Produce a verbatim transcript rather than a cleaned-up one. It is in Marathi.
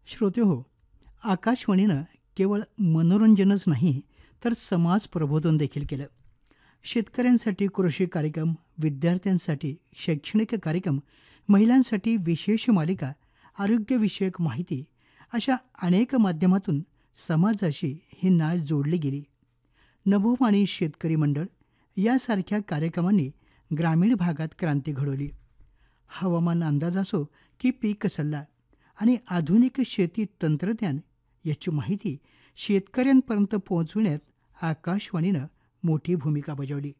श्रोते हो, आकाशवाणीनं केवळ मनोरंजनच नाही तर समाज प्रबोधन देखील केलं. शेतकऱ्यांसाठी कृषी कार्यक्रम, विद्यार्थ्यांसाठी शैक्षणिक कार्यक्रम, महिलांसाठी विशेष मालिका, आरोग्यविषयक माहिती अशा अनेक माध्यमातून समाजाशी ही नाळ जोडली गेली. नभोवाणी शेतकरी मंडळ यासारख्या कार्यक्रमांनी ग्रामीण भागात क्रांती घडवली. हवामान अंदाज असो की पीक सल्ला आणि आधुनिक शेती तंत्रज्ञान याची माहिती शेतकऱ्यांपर्यंत पोहोचविण्यात आकाशवाणीनं मोठी भूमिका बजावली.